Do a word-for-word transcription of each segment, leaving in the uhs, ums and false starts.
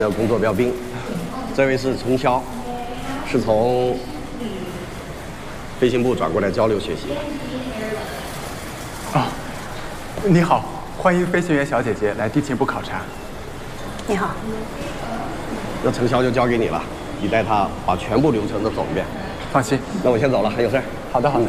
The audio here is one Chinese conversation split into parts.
的工作标兵，这位是陈潇，是从飞行部转过来交流学习的。 哦，你好，欢迎飞行员小姐姐来地勤部考察。 你好。 那陈潇就交给你了，你带他把全部流程都走一遍。 放心， 那我先走了，还有事儿。 好的，好的。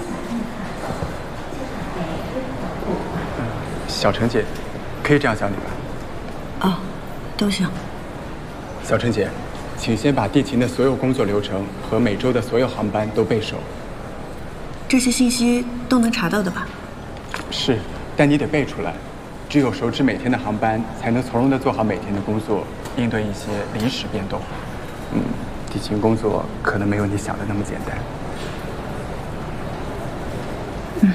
嗯，小陈姐，可以这样叫你吧？ 哦，都行。 小陈姐，请先把地勤的所有工作流程和每周的所有航班都背熟。 这些信息都能查到的吧？ 是，但你得背出来。只有熟知每天的航班，才能从容地做好每天的工作，应对一些临时变动。嗯，地勤工作可能没有你想的那么简单。 嗯。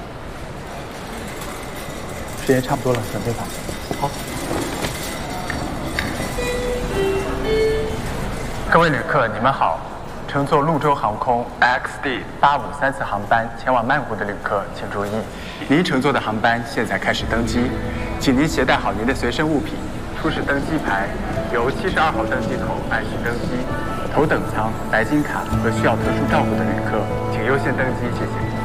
时间差不多了，准备吧。好。各位旅客，你们好。乘坐陆州航空 X D 八五三四航班前往曼谷的旅客，请注意，您乘坐的航班现在开始登机，请您携带好您的随身物品，出示登机牌，由七十二号登机口按需登机。头等舱、白金卡和需要特殊照顾的旅客，请优先登机，谢谢。